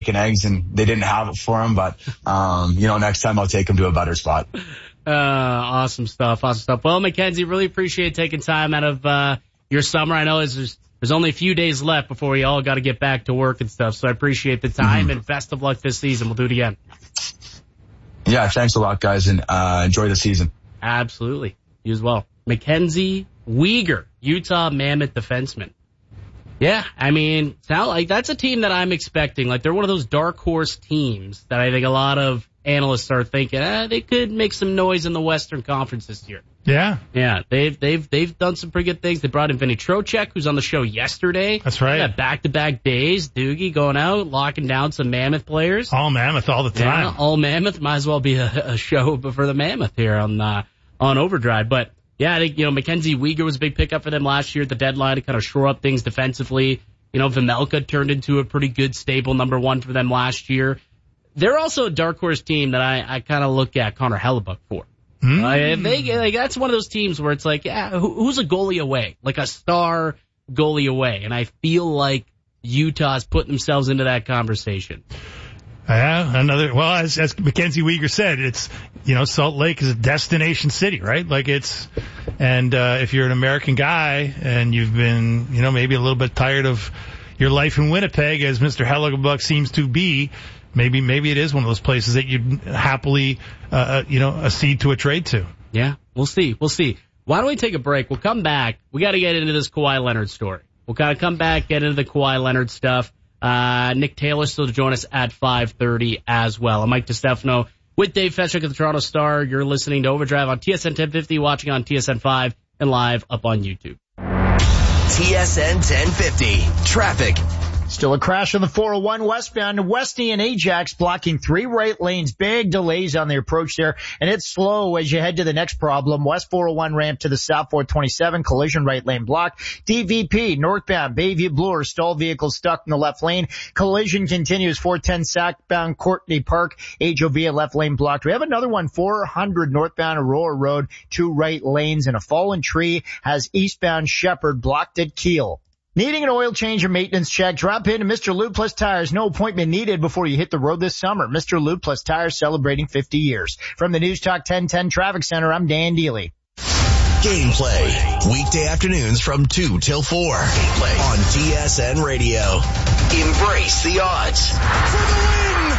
and eggs, and they didn't have it for him. But, next time I'll take him to a better spot. Awesome stuff. Well, Mackenzie, really appreciate taking time out of your summer. I know there's only a few days left before we all got to get back to work and stuff, so I appreciate the time, and best of luck this season. We'll do it again. Yeah, thanks a lot, guys, and enjoy the season. Absolutely. You as well. Mackenzie Weegar, Utah Mammoth defenseman. Yeah, I mean, that's a team that I'm expecting. Like, they're one of those dark horse teams that I think a lot of analysts are thinking, they could make some noise in the Western Conference this year. Yeah. Yeah, they've done some pretty good things. They brought in Vinny Trocheck, who's on the show yesterday. That's right. Yeah, back-to-back days. Doogie going out, locking down some Mammoth players. All Mammoth all the time. Yeah, all Mammoth. Might as well be a show for the Mammoth here on Overdrive. But yeah, I think, Mackenzie Weegar was a big pickup for them last year at the deadline to kind of shore up things defensively. Vejmelka turned into a pretty good, stable number one for them last year. They're also a dark horse team that I kind of look at Connor Hellebuck for. That's one of those teams where it's like, who's a goalie away? Like a star goalie away. And I feel like Utah's putting themselves into that conversation. Yeah, as Mackenzie Weegar said, it's, Salt Lake is a destination city, right? Like if you're an American guy and you've been, maybe a little bit tired of your life in Winnipeg, as Mr. Hellebuck seems to be, maybe it is one of those places that you'd happily, accede to a trade to. Yeah, we'll see. Why don't we take a break? We'll come back. We got to get into this Kawhi Leonard story. We'll kind of come back, get into the Kawhi Leonard stuff. Nick Taylor still to join us at 5:30 as well. I'm Mike DeStefano with Dave Feshik of the Toronto Star. You're listening to Overdrive on TSN 1050, watching on TSN 5, and live up on YouTube. TSN 1050 traffic. Still a crash on the 401 westbound, Westy and Ajax blocking 3 right lanes. Big delays on the approach there, and it's slow as you head to the next problem. West 401 ramp to the South 427, collision right lane blocked. DVP northbound, Bayview Bloor, stalled vehicle stuck in the left lane. Collision continues 410 southbound, Courtney Park, HOV left lane blocked. We have another one, 400 northbound Aurora Road, 2 right lanes, and a fallen tree has eastbound Shepherd blocked at Kiel. Needing an oil change or maintenance check? Drop in to Mr. Lube Plus Tires. No appointment needed before you hit the road this summer. Mr. Lube Plus Tires celebrating 50 years. From the News Talk 1010 Traffic Center, I'm Dan Deely. Gameplay. Weekday afternoons from 2 till 4. Gameplay on TSN Radio. Embrace the odds. For the win!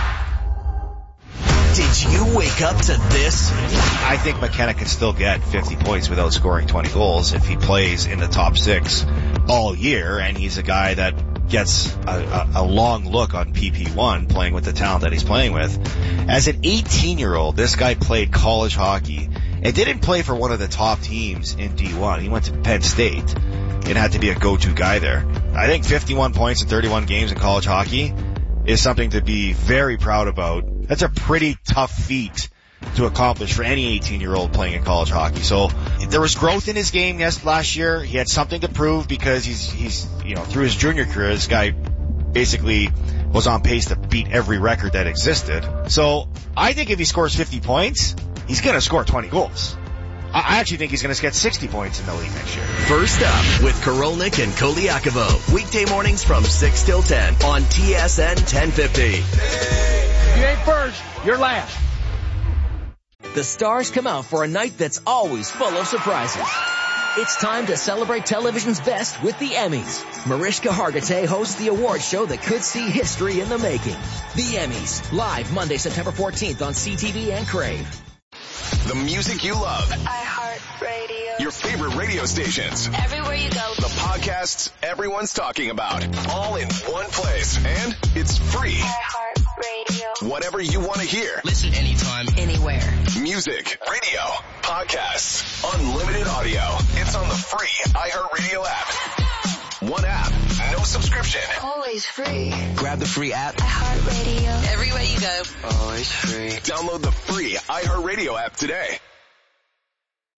Did you wake up to this? I think McKenna can still get 50 points without scoring 20 goals if he plays in the top 6 all year, and he's a guy that gets a long look on PP1 playing with the talent that he's playing with. As an 18-year-old, this guy played college hockey and didn't play for one of the top teams in D1. He went to Penn State and had to be a go-to guy there. I think 51 points in 31 games in college hockey is something to be very proud about. That's a pretty tough feat to accomplish for any 18-year-old playing in college hockey. So there was growth in his game last year. He had something to prove because he's through his junior career, this guy basically was on pace to beat every record that existed. So I think if he scores 50 points, he's going to score 20 goals. I actually think he's going to get 60 points in the league next year. First up with Korolnik and Koliakovo. Weekday mornings from 6 till 10 on TSN 1050. You ain't first, you're last. The stars come out for a night that's always full of surprises. It's time to celebrate television's best with the Emmys. Mariska Hargitay hosts the award show that could see history in the making. The Emmys, live Monday, September 14th on CTV and Crave. The music you love. iHeartRadio. Your favorite radio stations. Everywhere you go. The podcasts everyone's talking about. All in one place. And it's free. iHeartRadio. Whatever you want to hear. Listen anytime, anywhere. Music, radio, podcasts, unlimited audio. It's on the free iHeartRadio app. One app, no subscription. Always free. Grab the free app. iHeartRadio. Everywhere you go. Always free. Download the free iHeartRadio app today.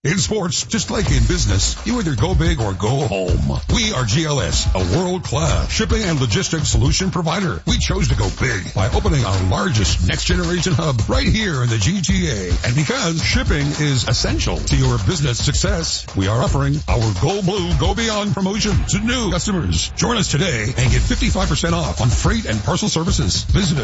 In sports, just like in business, you either go big or go home. We are GLS, a world-class shipping and logistics solution provider. We chose to go big by opening our largest next-generation hub right here in the GTA. And because shipping is essential to your business success, we are offering our Go Blue, Go Beyond promotion to new customers. Join us today and get 55% off on freight and parcel services. Visit us